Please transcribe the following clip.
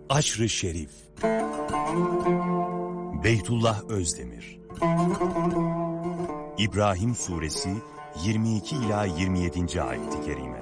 Aşr-ı Şerif. Beytullah Özdemir. İbrahim Suresi 22 ila 27. ayet-i kerime.